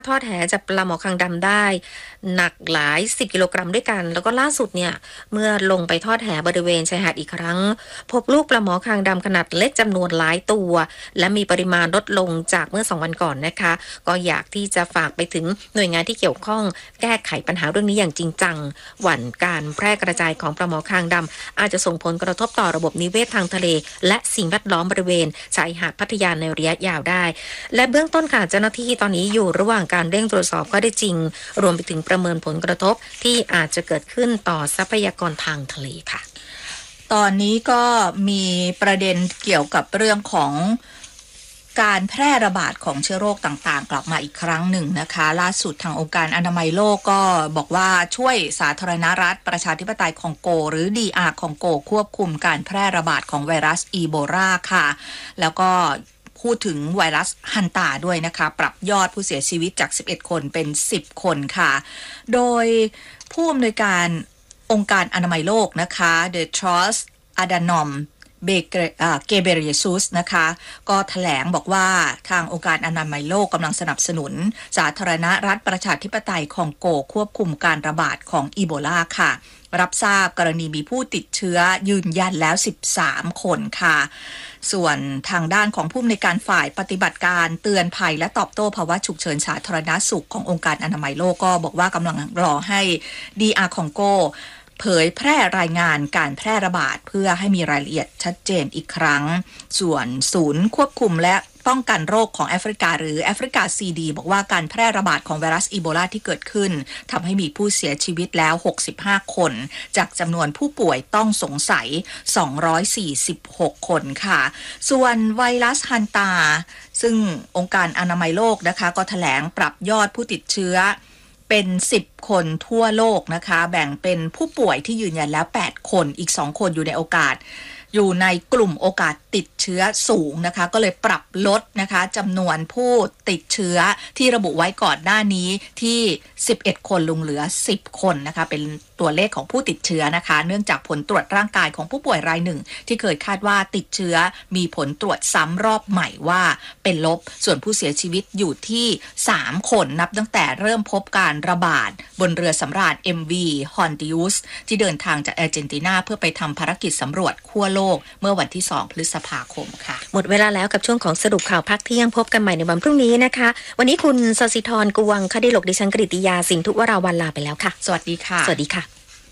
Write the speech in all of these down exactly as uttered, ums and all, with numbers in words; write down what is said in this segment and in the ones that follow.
ทอดแหจับปลาหมอคางดำได้หนักหลายสิบกิโลกรัมด้วยกันแล้วก็ล่าสุดเนี่ยเมื่อลงไปทอดแหบริเวณชายหาดอีกครั้งพบลูกปลาหมอคางดำขนาดเล็กจำนวนหลายตัวและมีปริมาณลดลงจากเมื่อสองวันก่อนนะคะก็อยากที่จะฝากไปถึงหน่วยงานที่เกี่ยวข้องแก้ไขปัญหาเรื่องนี้อย่างจริงจังหวั่นการแพร่กระจายของปลาหมอคางดำอาจจะส่งผลกระทบต่อระบบนิเวศทางทะเลและสิ่งแวดล้อมบริเวณชายหาดพัทยาในระยะยาวได้และเบื้องต้นค่ะเจ้าหน้าที่ตอนนี้อยู่ระหว่างการเร่งตรวจสอบข้อเท็จจริงรวมไปถึงประเมินผลกระทบที่อาจจะเกิดขึ้นต่อทรัพยากรทางทะเลค่ะตอนนี้ก็มีประเด็นเกี่ยวกับเรื่องของการแพร่ระบาดของเชื้อโรคต่างๆกลับมาอีกครั้งหนึ่งนะคะล่าสุดทางองค์การอนามัยโลกก็บอกว่าช่วยสาธารณรัฐประชาธิปไตยคองโกหรือ ดี อาร์ คองโกควบคุมการแพร่ระบาดของไวรัสอีโบลาค่ะแล้วก็พูดถึงไวรัสฮันตาด้วยนะคะปรับยอดผู้เสียชีวิตจากสิบเอ็ดคนเป็นสิบคนค่ะโดยผู้อำนวยการองค์การอนามัยโลกนะคะเดทรอสอาดานอมเบเกเบเรซุสนะคะก็แถลงบอกว่าทางองค์การอนามัยโลกกำลังสนับสนุนสาธารณรัฐประชาธิปไตยคองโกควบคุมการระบาดของอีโบลาค่ะรับทราบกรณีมีผู้ติดเชื้อยืนยันแล้วสิบสามคนค่ะส่วนทางด้านของผู้อำนวยการฝ่ายปฏิบัติการเตือนภัยและตอบโต้ภาวะฉุกเฉินสาธารณสุขขององค์การอนามัยโลกก็บอกว่ากำลังรอให้ ดี อาร์ คองโกเผยแพร่รายงานการแพร่ระบาดเพื่อให้มีรายละเอียดชัดเจนอีกครั้งส่วนศูนย์ควบคุมและป้องกันโรคของแอฟริกาหรือแอฟริกา ซี ดี บอกว่าการแพร่ระบาดของไวรัสอีโบลาที่เกิดขึ้นทำให้มีผู้เสียชีวิตแล้วหกสิบห้าคนจากจำนวนผู้ป่วยต้องสงสัยสองร้อยสี่สิบหกคนค่ะส่วนไวรัสฮันตาซึ่งองค์การอนามัยโลกนะคะก็แถลงปรับยอดผู้ติดเชื้อเป็นสิบคนทั่วโลกนะคะแบ่งเป็นผู้ป่วยที่ยืนยันแล้วแปดคนอีกสองคนอยู่ในโอกาสอยู่ในกลุ่มโอกาสติดเชื้อสูงนะคะก็เลยปรับลดนะคะจำนวนผู้ติดเชื้อที่ระบุไว้ก่อนหน้านี้ที่สิบเอ็ดคนลงเหลือสิบคนนะคะเป็นตัวเลขของผู้ติดเชื้อนะคะเนื่องจากผลตรวจร่างกายของผู้ป่วยรายหนึ่งที่เคยคาดว่าติดเชื้อมีผลตรวจซ้ำรอบใหม่ว่าเป็นลบส่วนผู้เสียชีวิตอยู่ที่สามคนนับตั้งแต่เริ่มพบการระบาดบนเรือสำราญ เอ็ม วี Hondius ที่เดินทางจากอาร์เจนตินาเพื่อไปทำภารกิจสำรวจขั้วโลกเมื่อวันที่สองพฤษภาคมค่ะหมดเวลาแล้วกับช่วงของสรุปข่าวพักเที่ยงพบกันใหม่ในวันพรุ่งนี้นะคะวันนี้คุณสศิธรกวงคดีหลกดิฉันกฤติยาสินทุวราวันลาไปแล้วค่ะสวัสดีค่ะสวัสดีค่ะ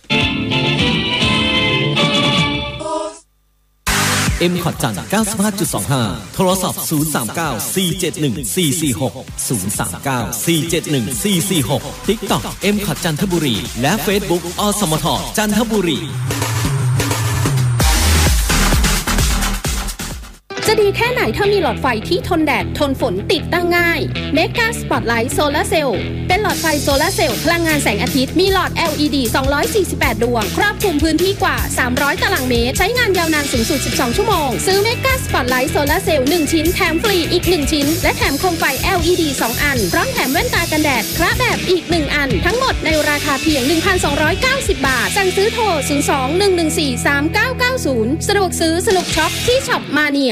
เอ็ม คอท จันทร์ เก้าสิบห้าจุดสองห้า โทรศัพท์ศูนย์ สาม เก้า สี่ เจ็ด หนึ่ง สี่ สี่ หก ศูนย์ สาม เก้า สี่ เจ็ด หนึ่ง สี่ สี่ หก TikTok เอ็ม คอท จันทบุรีและ Facebook อสมทจันทบุรีจะดีแค่ไหนถ้ามีหลอดไฟที่ทนแดดทนฝนติดตั้งง่าย Mega Spotlight Solar Cell เป็นหลอดไฟโซลาร์เซลล์พลังงานแสงอาทิตย์มีหลอด แอล อี ดี สองร้อยสี่สิบแปดดวงครอบคลุมพื้นที่กว่าสามร้อยตารางเมตรใช้งานยาวนานสูงสุดสิบสองชั่วโมงซื้อ Mega Spotlight Solar Cell หนึ่งชิ้นแถมฟรีอีกหนึ่งชิ้นและแถมโคมไฟ แอล อี ดี สองอันพร้อมแถมแว่นตากันแดดคระแบบอีกหนึ่งอันทั้งหมดในราคาเพียง หนึ่งพันสองร้อยเก้าสิบ บาทสั่งซื้อโทรศูนย์ สอง หนึ่ง หนึ่ง สี่ สาม เก้า เก้า ศูนย์สะดวกซื้อสนุกช็อปที่ช็อปมาเนีย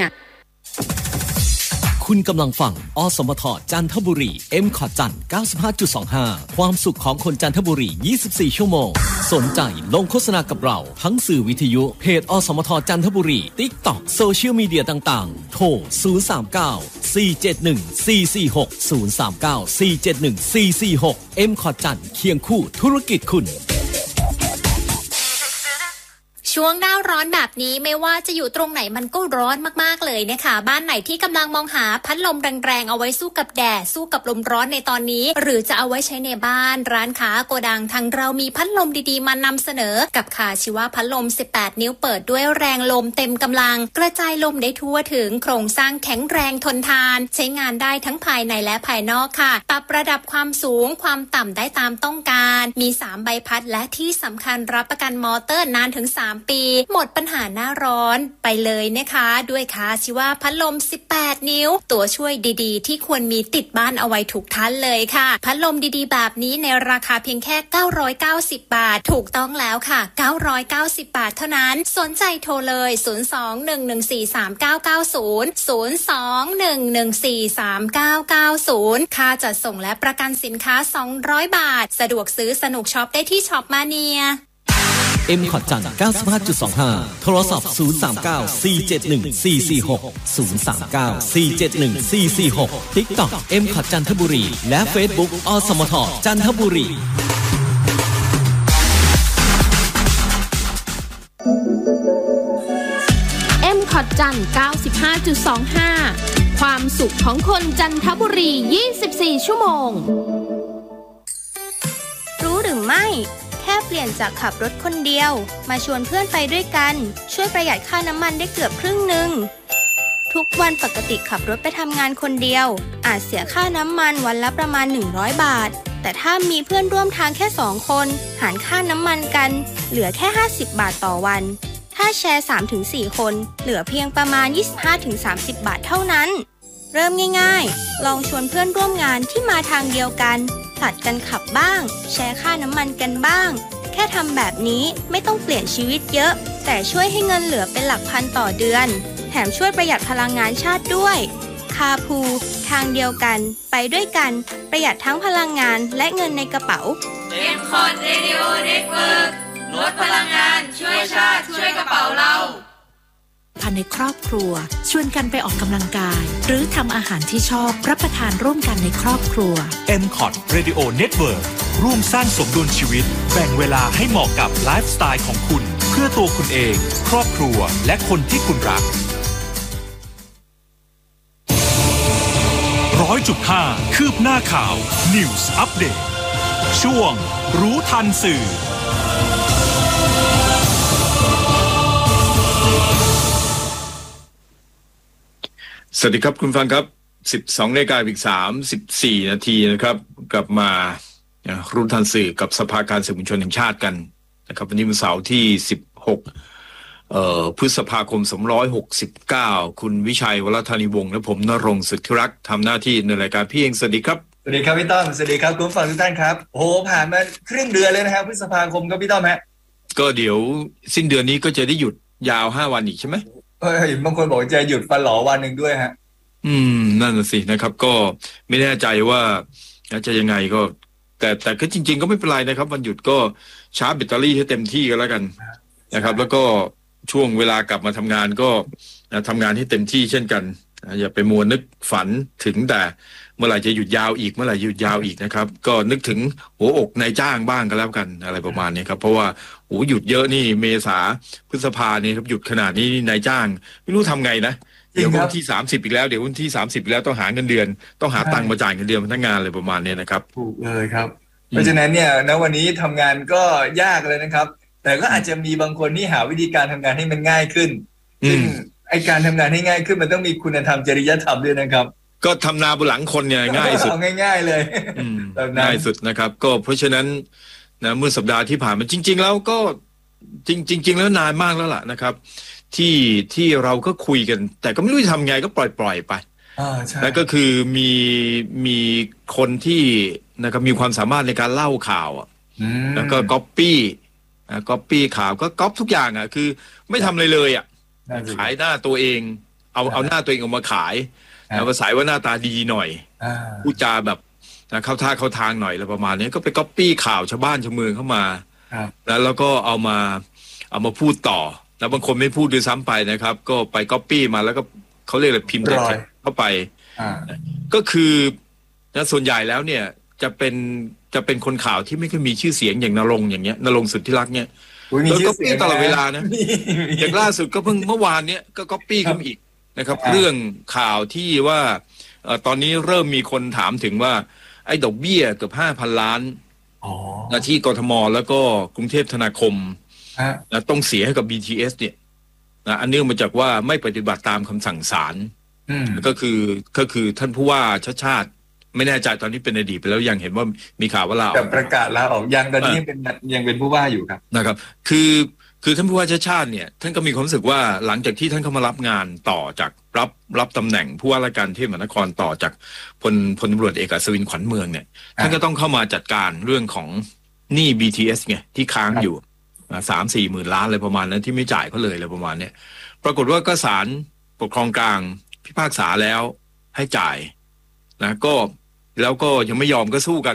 คุณกำลังฟังอสมทจันทบุรี เอ็ม คอท จันทร์ เก้าสิบห้าจุดสองห้า ความสุขของคนจันทบุรียี่สิบสี่ชั่วโมงสนใจลงโฆษณากับเราทั้งสื่อวิทยุเพจอสมทจันทบุรี TikTok โซเชียลมีเดียต่างๆโทรศูนย์ สาม เก้า สี่ เจ็ด หนึ่ง สี่ สี่ หก ศูนย์ สาม เก้า สี่ เจ็ด หนึ่ง สี่ สี่ หก เอ็ม คอท จันทร์เคียงคู่ธุรกิจคุณช่วงหน้าร้อนแบบนี้ไม่ว่าจะอยู่ตรงไหนมันก็ร้อนมากๆเลยนะคะบ้านไหนที่กำลังมองหาพัดลมแรงๆเอาไว้สู้กับแดดสู้กับลมร้อนในตอนนี้หรือจะเอาไว้ใช้ในบ้านร้านค้าโกดังทางเรามีพัดลมดีๆมานำเสนอกับคาชิวะพัดลมสิบแปดนิ้วเปิดด้วยแรงลมเต็มกำลังกระจายลมได้ทั่วถึงโครงสร้างแข็งแรงทนทานใช้งานได้ทั้งภายในและภายนอกค่ะปรับระดับความสูงความต่ำได้ตามต้องการมีสามใบพัดและที่สำคัญรับประกันมอเตอร์นานถึงสามปี หมดปัญหาหน้าร้อนไปเลยนะคะด้วยคาชิวาพัดลมสิบแปดนิ้วตัวช่วยดีๆที่ควรมีติดบ้านเอาไว้ทุกท่านเลยค่ะพัดลมดีๆแบบนี้ในราคาเพียงแค่เก้าร้อยเก้าสิบบาทถูกต้องแล้วค่ะเก้าร้อยเก้าสิบบาทเท่านั้นสนใจโทรเลยศูนย์ สอง หนึ่ง หนึ่ง สี่ สาม เก้า เก้า ศูนย์ ศูนย์ สอง หนึ่ง หนึ่ง สี่ สาม เก้า เก้า ศูนย์ค่าจัดส่งและประกันสินค้าสองร้อยบาทสะดวกซื้อสนุกช็อปได้ที่ช็อปมาเนียเอ็ม คอท จันทร์ เก้าสิบห้าจุดสองห้า โทรศัพท์ ศูนย์ สาม เก้า สี่ เจ็ด หนึ่ง สี่ สี่ หก ศูนย์ สาม เก้า สี่ เจ็ด หนึ่ง สี่ สี่ หก TikTok เอ็ม คอท จันทบุรีและ Facebook อสมทจันทบุรีเอ็ม คอท จันทร์ เก้าสิบห้าจุดสองห้า ความสุขของคนจันทบุรียี่สิบสี่ชั่วโมงรู้หรือไม่แค่เปลี่ยนจากขับรถคนเดียวมาชวนเพื่อนไปด้วยกันช่วยประหยัดค่าน้ำมันได้เกือบครึ่งหนึ่งทุกวันปกติขับรถไปทำงานคนเดียวอาจเสียค่าน้ำมันวันละประมาณหนึ่งร้อยบาทแต่ถ้ามีเพื่อนร่วมทางแค่สองคนหารค่าน้ำมันกันเหลือแค่ห้าสิบบาทต่อวันถ้าแชร์ สามถึงสี่ คนเหลือเพียงประมาณ ยี่สิบห้าถึงสามสิบ บาทเท่านั้นเริ่มง่ายๆลองชวนเพื่อนร่วมงานที่มาทางเดียวกันผลัดกันขับบ้างแชร์ค่าน้ำมันกันบ้างแค่ทำแบบนี้ไม่ต้องเปลี่ยนชีวิตเยอะแต่ช่วยให้เงินเหลือเป็นหลักพันต่อเดือนแถมช่วยประหยัดพลังงานชาติด้วยคาพูทางเดียวกันไปด้วยกันประหยัดทั้งพลังงานและเงินในกระเป๋าเอ็ม คอท Radio Network ลดพลังงานช่วยชาติช่วยกระเป๋าเราภายในครอบครัวชวนกันไปออกกำลังกายหรือทำอาหารที่ชอบรับประทานร่วมกันในครอบครัวเอ็ม คอท Radio Network ร่วมสร้างสมดุลชีวิตแบ่งเวลาให้เหมาะกับไลฟ์สไตล์ของคุณเพื่อตัวคุณเองครอบครัวและคนที่คุณรัก ร้อยจุดห้า คืบหน้าข่าว News Update ช่วงรู้ทันสื่อสวัสดีครับคุณฟังครับสิบสองนาฬิกาอีกสามสิบสี่นาทีนะครับกลับมารู้ทันสื่อกับสภาการสื่อมวลชนแห่งชาติกันนะครับวันนี้วันเสาร์ที่สิบหกเอ่อพฤษภาคมสองพันห้าร้อยหกสิบเก้าคุณวิชัยวรธานีวงศ์และผมณรงค์สุทธิรักษ์ทำหน้าที่ในรายการพี่เองสวัสดีครับสวัสดีครับพี่ต้อมสวัสดีครับคุณฟังทุกท่านครับโอ้โหผ่านมาครึ่งเดือนเลยนะครับพฤษภาคมครับพี่ต้อมฮะก็เดี๋ยวสิ้นเดือนนี้ก็จะได้หยุดยาวห้าวันอีกใช่ไหมเฮ้ยบางคนบอกจะหยุดฟันหลอวันหนึ่งด้วยฮะอืมนั่นน่ะสินะครับก็ไม่แน่ใจว่าจะยังไงก็แต่แต่ก็จริงๆก็ไม่เป็นไรนะครับวันหยุดก็ชาร์จแบตเตอรี่ให้เต็มที่กันแล้วกันนะครับแล้วก็ช่วงเวลากลับมาทำงานก็ทำงานให้เต็มที่เช่นกันอย่าไปมัวนึกฝันถึงแต่เมื่อไหร่จะหยุดยาวอีกเมื่อไหร่หยุดยาวอีกนะครับก็นึกถึงหัวอกนายจ้างบ้างก็แล้วกันอะไรประมาณนี้ครับเพราะว่าโอ้หยุดเยอะนี่เมษาพฤษภาเนี่ยครับหยุดขนาดนี้นายจ้างไม่รู้ทำไงนะเดี๋ยววันที่สามสิบอีกแล้วเดี๋ยววันที่สามสิบอีกแล้วต้องหาเงินเดือนต้องหาตังค์มาจ่ายเงินเดือนพนักงานอะไรประมาณนี้นะครับถูกเลยครับเพราะฉะนั้นเนี่ยณวันนี้ทำงานก็ยากเลยนะครับแต่ก็อาจจะมีบางคนที่หาวิธีการทำงานให้มันง่ายขึ้นซึ่งไอการทำงานให้ง่ายขึ้นมันต้องมีคุณธรรมจริยธรรมด้วยนะครับก็ทำนาบนหลังคนเนี่ยง่ายสุดเอาง่ายๆเลยง่ายสุดนะครับก็เพราะฉะนั้นนะเมื่อสัปดาห์ที่ผ่านมาจริงๆแล้วก็จริงจริงแล้วนานมากแล้วล่ะนะครับที่ที่เราก็คุยกันแต่ก็ไม่รู้จะทำไงก็ปล่อยปล่อยไปแล้วก็คือมีมีคนที่นะครับมีความสามารถในการเล่าข่าวแล้วก็ก๊อปปี้ก๊อปปี้ข่าวก็ก๊อปทุกอย่างอ่ะคือไม่ทำอะไรเลยอ่ะขายหน้าตัวเองเอาเอาหน้าตัวเองออกมาขายแล้วภาษาว่าหน้าตาดีหน่อยพูดจาแบบเข้าท่าเข้าทางหน่อยอะไรประมาณนี้ก็ไปก๊อปปี้ข่าวชาวบ้านชาวเมืองเข้ามาแล้วแล้วก็เอามาเอามาพูดต่อแล้วบางคนไม่พูดด้วยซ้ำไปนะครับก็ไปก๊อปปี้มาแล้วก็เขาเรียกอะไรพิมพ์เข้าไปก็คือนะส่วนใหญ่แล้วเนี่ยจะเป็นจะเป็นคนข่าวที่ไม่ค่อยมีชื่อเสียงอย่างณรงค์อย่างเงี้ยณรงค์สุทธิรักษ์เนี่ยแล้วก็ก๊อปปี้ตลอดเวลานะอย่างล่าสุดก็เพิ่งเมื่อวานเนี้ยก็ก๊อปปี้ขึ้นอีกนะครับเรื่องข่าวที่ว่าตอนนี้เริ่มมีคนถามถึงว่าไอ้ดอกเบี้ยเกือบห้าพันล้านนะที่กทมแล้วก็กรุงเทพธนาคมนะต้องเสียให้กับ บี ที เอส เนี่ยนะอันเนื่องมาจากว่าไม่ปฏิบัติตามคำสั่งศาลก็คือก็คือท่านผู้ว่าชาติชาติไม่แน่ใจตอนนี้เป็นอดีตไปแล้วยังเห็นว่ามีข่าวว่าลาออกแต่ประกาศลาออกยังตอนนี้ยังเป็นยังเป็นผู้ว่าอยู่ครับนะครับคือคือท่านผู้ว่าชาติชาติเนี่ยท่านก็มีความรู้สึกว่าหลังจากที่ท่านเข้ามารับงานต่อจากรับรับตำแหน่งผู้ว่าราชการกรุงเทพมหานครต่อจากพลพลตำรวจเอกอัศวินขวัญเมืองเนี่ยท่านก็ต้องเข้ามาจัดการเรื่องของหนี้ บี ที เอส ไงที่ค้างอยู่สามสี่หมื่นล้านอะไรประมาณนั้นที่ไม่จ่ายเขาเลยอะไรประมาณเนี้ยปรากฏว่าก็ศาลปกครองกลางพิพากษาแล้วให้จ่ายนะก็แล้วก็ยังไม่ยอมก็สู้กัน